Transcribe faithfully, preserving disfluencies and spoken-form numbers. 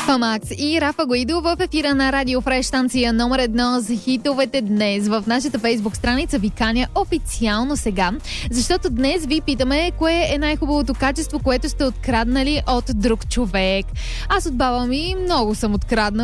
Фамакс и Рафа Гуидо в ефира на Радио Фреш, станция номер едно за хитовете днес. В нашата фейсбук страница ви каня официално сега, защото днес ви питаме кое е най-хубавото качество, което сте откраднали от друг човек. Аз от баба ми много съм откраднала